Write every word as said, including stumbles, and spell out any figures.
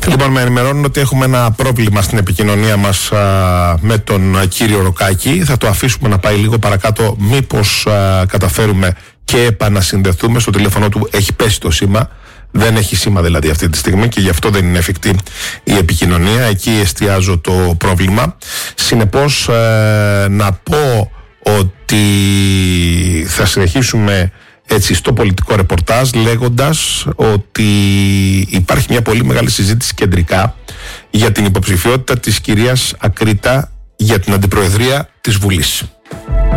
Λοιπόν, με ενημερώνουν ότι έχουμε ένα πρόβλημα στην επικοινωνία μας α, με τον κύριο Ροκάκη. Θα το αφήσουμε να πάει λίγο παρακάτω, μήπως α, καταφέρουμε και επανασυνδεθούμε. Στο τηλέφωνο του έχει πέσει το σήμα. Δεν έχει σήμα δηλαδή αυτή τη στιγμή και γι' αυτό δεν είναι εφικτή η επικοινωνία. Εκεί εστιάζω το πρόβλημα. Συνεπώς ε, να πω ότι θα συνεχίσουμε έτσι στο πολιτικό ρεπορτάζ λέγοντας ότι υπάρχει μια πολύ μεγάλη συζήτηση κεντρικά για την υποψηφιότητα της κυρίας Ακρίτα για την αντιπροεδρία της Βουλής.